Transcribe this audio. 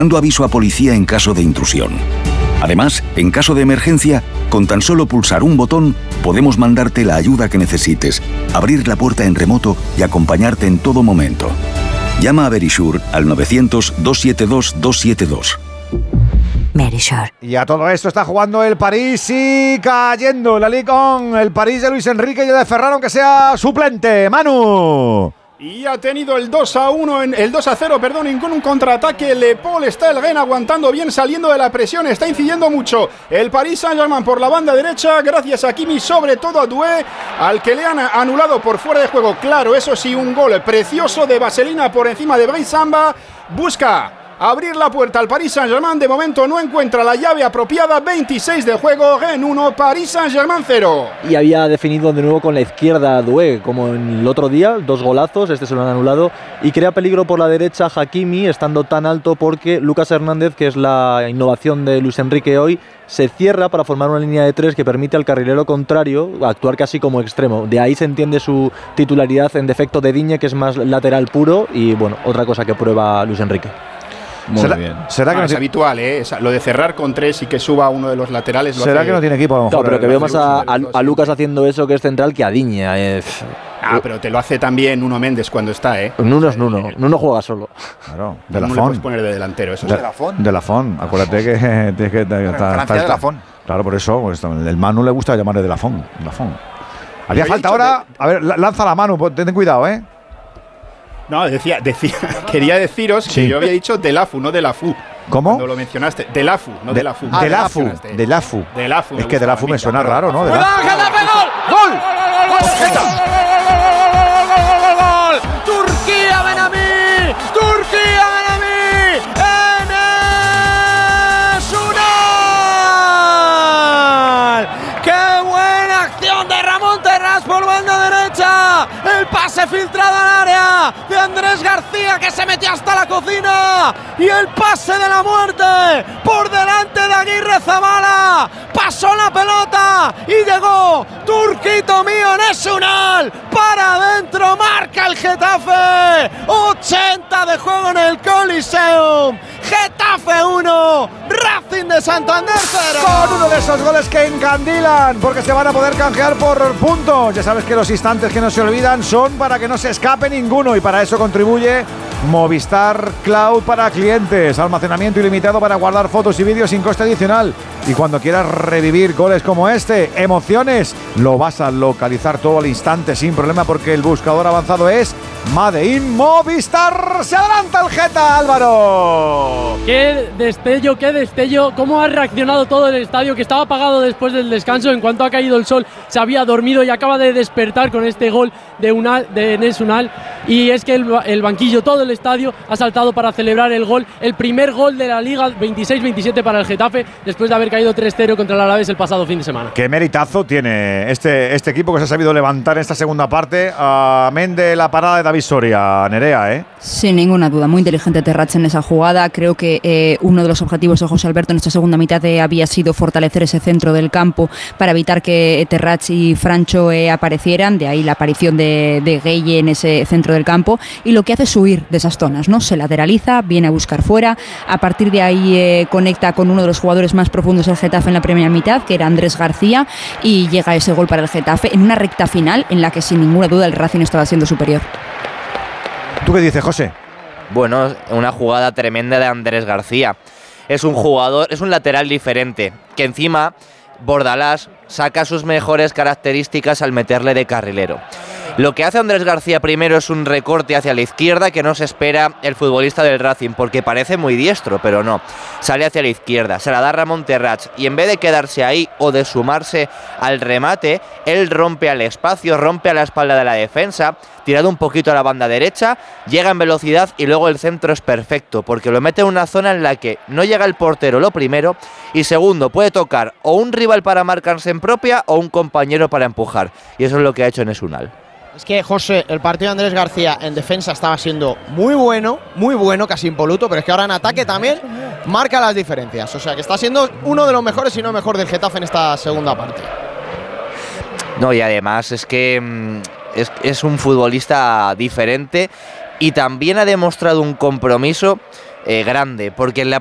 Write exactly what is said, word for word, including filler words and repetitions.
dando aviso a policía en caso de intrusión. Además, en caso de emergencia, con tan solo pulsar un botón, podemos mandarte la ayuda que necesites, abrir la puerta en remoto y acompañarte en todo momento. Llama a Verisure al novecientos, doscientos setenta y dos, doscientos setenta y dos. Verisure. Y a todo esto está jugando el París y cayendo la Ligue uno. El París de Luis Enrique y el de Ferran, aunque sea suplente. Manu. Y ha tenido el dos a uno, en, el dos a cero, perdón, en un contraataque. Le Paul está el Rennes aguantando bien, saliendo de la presión, está incidiendo mucho. El Paris Saint-Germain por la banda derecha, gracias a Kimi, sobre todo a Doué, al que le han anulado por fuera de juego. Claro, eso sí, un gol precioso de Vaselina por encima de Brice Samba. Busca abrir la puerta al Paris Saint-Germain. De momento no encuentra la llave apropiada. veintiséis de juego, Rennes uno, Paris Saint-Germain cero. Y había definido de nuevo con la izquierda Doué, como en el otro día, dos golazos, este se lo han anulado. Y crea peligro por la derecha Hakimi, estando tan alto porque Lucas Hernández, que es la innovación de Luis Enrique hoy, se cierra para formar una línea de tres que permite al carrilero contrario actuar casi como extremo. De ahí se entiende su titularidad en defecto de Digne, que es más lateral puro, y bueno, otra cosa que prueba Luis Enrique. Muy ¿Será, bien. ¿será que ah, no es tiene... habitual, ¿eh? Lo de cerrar con tres y que suba uno de los laterales. Lo ¿Será hace... que no tiene equipo a lo mejor? No, pero que eh, veo más a, a, dos, a Lucas haciendo eso, que es central, que a Digne. Eh. Ah, pero te lo hace también Nuno Méndez cuando está, ¿eh? Nuno es Nuno. Nuno juega solo. Claro, de No la le puedes Fon. poner de delantero, eso De, es. de la Fon. de la Fon. Acuérdate que tienes que está, está, Francia está, de la Fon. Claro, por eso pues, el Manu le gusta llamarle de la Fon. De la Fon. Haría Yo he falta dicho ahora. A ver, lanza la mano, ten cuidado, ¿eh? No, decía, decía, quería deciros Sí. que yo había dicho de la Fu, no de la Fu. ¿Cómo? Cuando lo mencionaste. De la Fu, no de, la Fu. De la Fu. mencionaste. De la Fu. De la Fu. Es que de la Fu me suena raro, ¿no? De la ¡Gol! ¡Turquía, Benamí! ¡Turquía, Benamí! ¡Enes Unal! ¡Qué buena acción de Ramón Terrats por banda derecha! El pase filtrado al área de Andrés García, que se metió hasta la cocina, y el pase de la muerte por delante de Aguirre Zabala. Pasó la pelota y llegó Turquito mío, Enes Unal para adentro, marca el Getafe. ochenta de juego en el Coliseum. Getafe uno, Racing de Santander cero. Con uno de esos goles que encandilan, porque se van a poder canjear por puntos. Ya sabes que los instantes que no se olvidan son para que no se escape ninguno, y para eso contribuye Movistar Cloud para clientes. Almacenamiento ilimitado para guardar fotos y vídeos sin coste adicional. Y cuando quieras revivir goles como este, emociones, lo vas a localizar todo al instante sin problema, porque el buscador avanzado es Made in Movistar. Se adelanta el Geta, Álvaro. Qué destello, qué destello. Cómo ha reaccionado todo el estadio, que estaba apagado después del descanso. En cuanto ha caído el sol, se había dormido y acaba de despertar con este gol de, Unal, de Enes Unal. Y es que el, el banquillo, todo el estadio ha saltado para celebrar el gol. El primer gol de la Liga, veintiséis veintisiete para el Getafe, después de haber caído tres cero contra el Alavés el pasado fin de semana. Qué meritazo tiene este, este equipo, que se ha sabido levantar en esta segunda parte. Amén de la parada de David Soria, Nerea, ¿eh? Sin ninguna duda, muy inteligente Terrats en esa jugada. Creo que eh, uno de los objetivos de José Alberto en esta segunda mitad eh, había sido fortalecer ese centro del campo para evitar que Terrats y Francho eh, aparecieran. De ahí la aparición de, de Gueye en ese centro del campo. Y lo que hace es huir de esas zonas, ¿no? Se lateraliza, viene a buscar fuera. A partir de ahí eh, conecta con uno de los jugadores más profundos del Getafe en la primera mitad, que era Andrés García, y llega ese gol para el Getafe en una recta final en la que sin ninguna duda el Racing estaba siendo superior. ¿Tú qué dices, José? Bueno, una jugada tremenda de Andrés García. Es un jugador, es un lateral diferente, que encima Bordalás saca sus mejores características al meterle de carrilero. Lo que hace Andrés García primero es un recorte hacia la izquierda que no se espera el futbolista del Racing, porque parece muy diestro, pero no. Sale hacia la izquierda, se la da Ramón Terrats, y en vez de quedarse ahí o de sumarse al remate, él rompe al espacio, rompe a la espalda de la defensa, tirado un poquito a la banda derecha, llega en velocidad y luego el centro es perfecto, porque lo mete en una zona en la que no llega el portero, lo primero, y segundo, puede tocar o un rival para marcarse en propia o un compañero para empujar, y eso es lo que ha hecho Enes Unal. Es que, José, el partido de Andrés García en defensa estaba siendo muy bueno, muy bueno, casi impoluto, pero es que ahora en ataque también marca las diferencias. O sea, que está siendo uno de los mejores, si no mejor, del Getafe en esta segunda parte. No, y además es que mmm, es, es un futbolista diferente y también ha demostrado un compromiso eh, grande, porque en la